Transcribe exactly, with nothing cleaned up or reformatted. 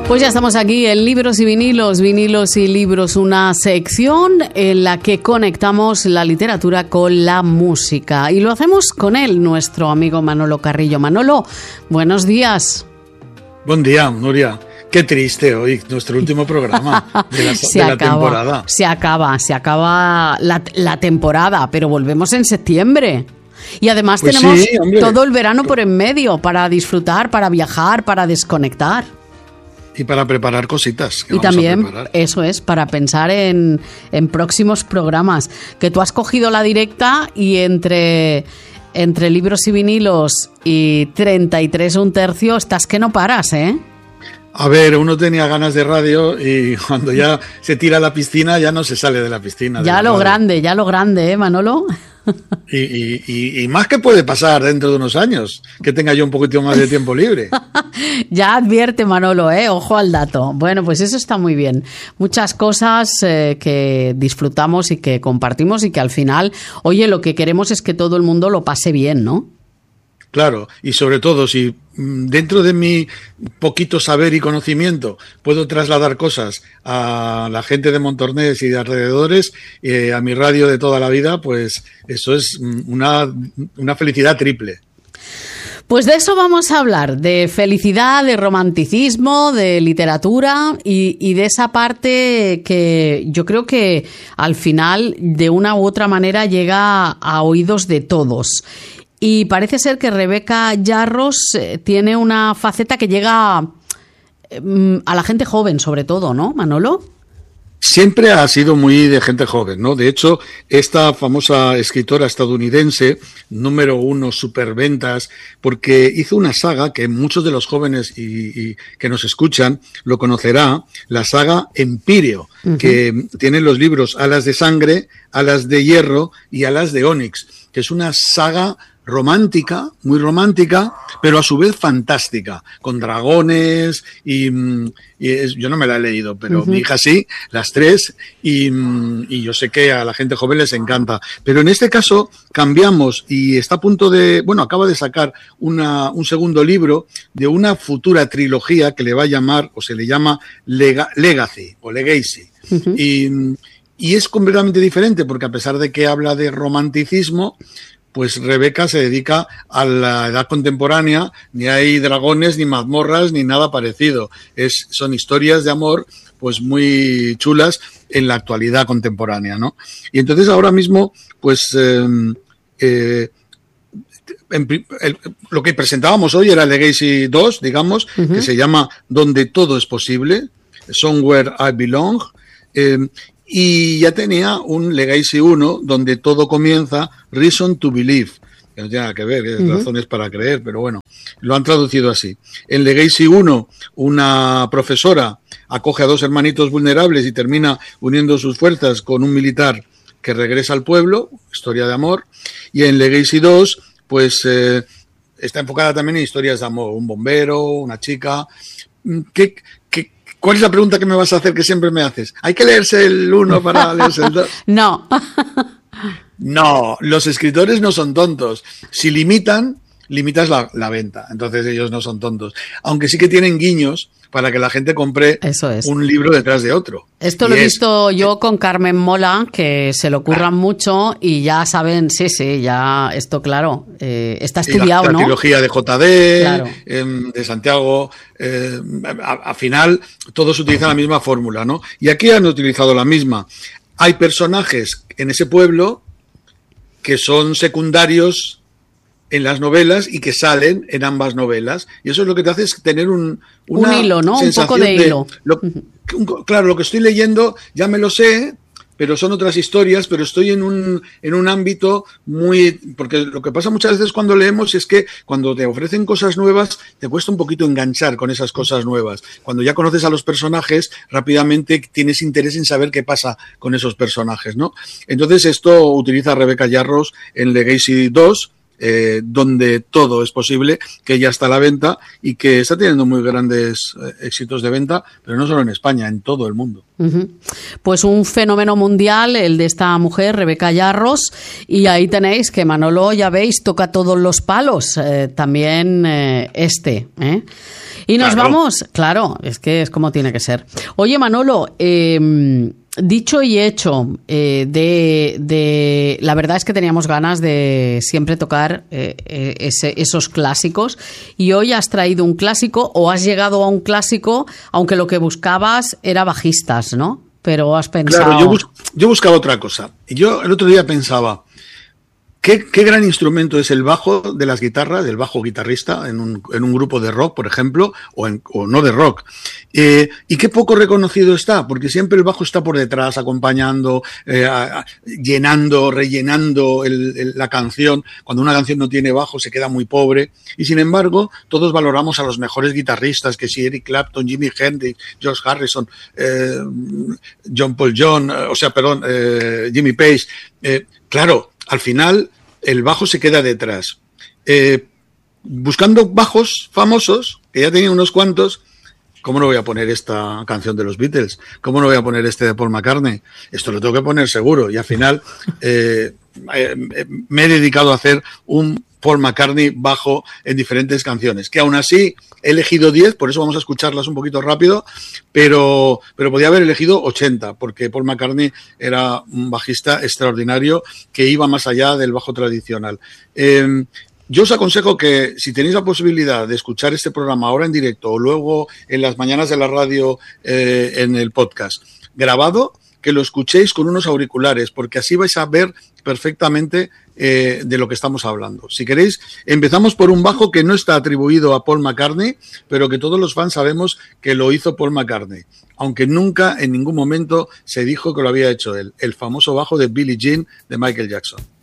Pues ya estamos aquí en Libros y Vinilos, Vinilos y Libros, una sección en la que conectamos la literatura con la música. Y lo hacemos con él, nuestro amigo Manolo Carrillo. Manolo, buenos días. Buen día, Nuria. Qué triste hoy, nuestro último programa de la, se de la acaba, temporada. Se acaba, se acaba la, la temporada, pero volvemos en septiembre. Y además pues tenemos sí, todo el verano por en medio para disfrutar, para viajar, para desconectar. Y para preparar cositas. Que y vamos también, a preparar. Eso es, para pensar en, en próximos programas. Que tú has cogido la directa y entre, entre Libros y Vinilos y treinta y tres un tercio estás que no paras, ¿eh? A ver, uno tenía ganas de radio y cuando ya se tira a la piscina ya no se sale de la piscina. Ya lo radio. grande, ya lo grande, ¿eh, Manolo? Y, y, y, y más que puede pasar dentro de unos años, que tenga yo un poquito más de tiempo libre. Ya advierte Manolo, ¿eh? Ojo al dato. Bueno, pues eso está muy bien. Muchas cosas eh, que disfrutamos y que compartimos y que al final, oye, lo que queremos es que todo el mundo lo pase bien, ¿no? Claro, y sobre todo si dentro de mi poquito saber y conocimiento puedo trasladar cosas a la gente de Montornès y de alrededores, eh, a mi radio de toda la vida, pues eso es una, una felicidad triple. Pues de eso vamos a hablar, de felicidad, de romanticismo, de literatura y, y de esa parte que yo creo que al final de una u otra manera llega a oídos de todos. Y parece ser que Rebeca Yarros eh, tiene una faceta que llega eh, a la gente joven, sobre todo, ¿no, Manolo? Siempre ha sido muy de gente joven, ¿no? De hecho, esta famosa escritora estadounidense, número uno, superventas, porque hizo una saga que muchos de los jóvenes y, y que nos escuchan lo conocerá, la saga Empíreo, uh-huh. que tiene los libros Alas de Sangre, Alas de Hierro y Alas de Ónix, que es una saga romántica, muy romántica, pero a su vez fantástica, con dragones y, y es, yo no me la he leído, pero uh-huh. mi hija sí, las tres, y, y yo sé que a la gente joven les encanta. Pero en este caso cambiamos y está a punto de, bueno, acaba de sacar una, un segundo libro de una futura trilogía que le va a llamar, o se le llama Lega, Legacy o Legacy. Uh-huh. Y, y es completamente diferente porque a pesar de que habla de romanticismo, pues Rebeca se dedica a la edad contemporánea, ni hay dragones, ni mazmorras, ni nada parecido. Es, son historias de amor pues muy chulas en la actualidad contemporánea, ¿no? Y entonces ahora mismo, pues eh, eh, en, el, lo que presentábamos hoy era Legacy dos, digamos, uh-huh. que se llama Donde todo es posible, Somewhere I Belong, eh, y ya tenía un Legacy uno donde todo comienza, Reason to Believe, que no tiene nada que ver, que es uh-huh. razones para creer, pero bueno, lo han traducido así. En Legacy uno, una profesora acoge a dos hermanitos vulnerables y termina uniendo sus fuerzas con un militar que regresa al pueblo, historia de amor. Y en Legacy dos, pues eh, está enfocada también en historias de amor, un bombero, una chica. ¿Qué, qué, ¿Cuál es la pregunta que me vas a hacer que siempre me haces? ¿Hay que leerse el uno para leerse el dos? No. No, los escritores no son tontos. Si limitan, limitas la, la venta. Entonces ellos no son tontos. Aunque sí que tienen guiños para que la gente compre Eso es. un libro detrás de otro. Esto y lo he es, visto yo con Carmen Mola, que se lo curran ah. mucho y ya saben, sí, sí, ya esto claro, eh, está estudiado, la, la ¿no? La trilogía de J D, claro. eh, de Santiago, eh, al final todos utilizan la misma fórmula, ¿no? Y aquí han utilizado la misma. Hay personajes en ese pueblo que son secundarios en las novelas y que salen en ambas novelas. Y eso es lo que te hace es tener un, una un hilo, ¿no? Un poco de, de hilo. Lo, un, claro, lo que estoy leyendo ya me lo sé, pero son otras historias, pero estoy en un, en un ámbito muy... Porque lo que pasa muchas veces cuando leemos es que cuando te ofrecen cosas nuevas, te cuesta un poquito enganchar con esas cosas nuevas. Cuando ya conoces a los personajes, rápidamente tienes interés en saber qué pasa con esos personajes, ¿no? Entonces esto utiliza Rebeca Yarros en Legacy dos, eh, donde todo es posible, que ya está a la venta y que está teniendo muy grandes eh, éxitos de venta, pero no solo en España, en todo el mundo. Uh-huh. Pues un fenómeno mundial, el de esta mujer, Rebeca Yarros, y ahí tenéis que Manolo, ya veis, toca todos los palos, eh, también eh, este, ¿eh? Y nos claro. vamos, claro, es que es como tiene que ser. Oye, Manolo, eh, dicho y hecho, eh, de, de la verdad es que teníamos ganas de siempre tocar eh, ese, esos clásicos, y hoy has traído un clásico, o has llegado a un clásico, aunque lo que buscabas era bajistas, ¿no? Pero has pensado... Claro, yo, bus- yo buscaba otra cosa. Y yo el otro día pensaba... ¿Qué, qué gran instrumento es el bajo de las guitarras, del bajo guitarrista en un, en un grupo de rock, por ejemplo, o, en, o no de rock? Eh, y qué poco reconocido está, porque siempre el bajo está por detrás, acompañando, eh, a, a, llenando, rellenando el, el, la canción. Cuando una canción no tiene bajo se queda muy pobre. Y sin embargo, todos valoramos a los mejores guitarristas, que si Eric Clapton, Jimi Hendrix, George Harrison, eh, John Paul John, o sea, perdón, eh, Jimmy Page. Eh, claro, al final el bajo se queda detrás. Eh, buscando bajos famosos, que ya tenía unos cuantos, ¿cómo no voy a poner esta canción de los Beatles? ¿Cómo no voy a poner este de Paul McCartney? Esto lo tengo que poner seguro. Y al final eh, eh, me he dedicado a hacer un Paul McCartney bajo en diferentes canciones, que aún así he elegido diez, por eso vamos a escucharlas un poquito rápido, pero, pero podía haber elegido ochenta, porque Paul McCartney era un bajista extraordinario que iba más allá del bajo tradicional. Eh, Yo os aconsejo que si tenéis la posibilidad de escuchar este programa ahora en directo o luego en las mañanas de la radio eh, en el podcast grabado, que lo escuchéis con unos auriculares, porque así vais a ver perfectamente eh, de lo que estamos hablando. Si queréis, empezamos por un bajo que no está atribuido a Paul McCartney, pero que todos los fans sabemos que lo hizo Paul McCartney, aunque nunca en ningún momento se dijo que lo había hecho él, el famoso bajo de Billie Jean de Michael Jackson.